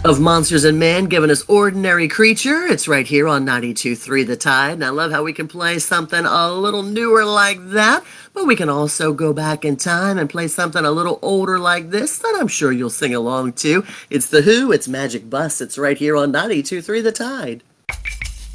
Of Monsters and Men, giving us Ordinary Creature. It's right here on 92.3 The Tide. And I love how we can play something a little newer like that, but we can also go back in time and play something a little older like this that I'm sure you'll sing along to. It's The Who, it's Magic Bus. It's right here on 92.3 The Tide.